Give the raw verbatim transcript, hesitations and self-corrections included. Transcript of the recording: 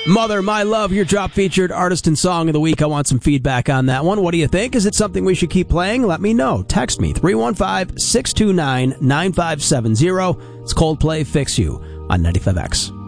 Mother, My Love, your drop featured artist and song of the week. I want some feedback on that one. What do you think? Is it something we should keep playing? Let me know. Text me, three one five, six two nine, nine five seven zero. It's Coldplay, Fix You on ninety-five X.